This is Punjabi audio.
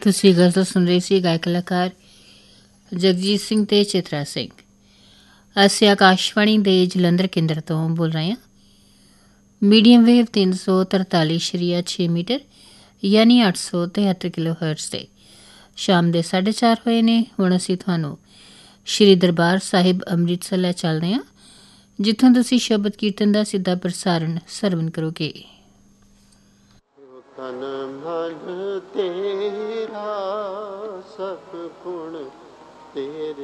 ਤੁਸੀਂ ਗਜ਼ਲ ਸੁਣ ਰਹੇ ਸੀ ਗਾਇਕ ਕਲਾਕਾਰ ਜਗਜੀਤ ਸਿੰਘ ਤੇ ਚਿਤਰਾ ਸਿੰਘ। ਅਸੀਂ ਆਕਾਸ਼ਵਾਣੀ ਦੇ ਜਲੰਧਰ ਕੇਂਦਰ ਤੋਂ ਬੋਲ ਰਹੇ ਹਾਂ। ਮੀਡੀਅਮ ਵੇਵ 343.6 ਮੀਟਰ ਯਾਨੀ 873 ਕਿਲੋ ਹਰਟਜ਼ ਤੇ ਸ਼ਾਮ ਦੇ 4:30 ਹੋਏ ਨੇ। ਹੁਣ ਅਸੀਂ ਤੁਹਾਨੂੰ ਸ਼੍ਰੀ ਦਰਬਾਰ ਸਾਹਿਬ ਅੰਮ੍ਰਿਤਸਰ ਲੈ ਚੱਲਦੇ ਹਾਂ, ਜਿੱਥੋਂ ਤੁਸੀਂ ਸ਼ਬਦ ਕੀਰਤਨ ਦਾ ਸਿੱਧਾ ਪ੍ਰਸਾਰਣ ਸਰਵਣ ਕਰੋਗੇ। ਤਨ ਮਨ ਤੇਰਾ ਸਭ ਗੁਣ ਤੇਰੇ